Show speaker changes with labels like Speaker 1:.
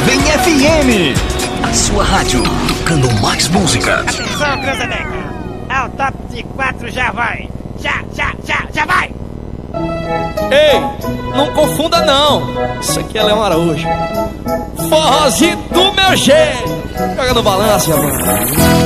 Speaker 1: Jovem FM. A sua rádio tocando mais música.
Speaker 2: Atenção, Cruzadeca. Ao top de 4 já vai. Já vai.
Speaker 3: Ei, não confunda não. Isso aqui é Leão Araújo. Forrozinho do meu jeito. Joga no balanço, mano.